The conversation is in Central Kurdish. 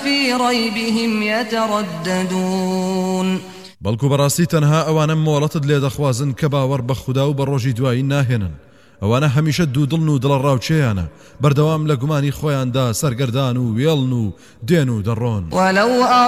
في ريبهم يترددون بەڵکو بەڕاستی تەنها ئەوانە مۆڵەتت لێ دەخوازن کە باوەڕ بە خوددا و بە ڕۆژی دوایی ناهێنن. ئەوانە هەمیشە دوودڵن و دڵە ڕاوچەیانە، بەردەوام لە گومانی خۆیاندا سەرگەردان و وێڵن و دێن و دەڕۆن.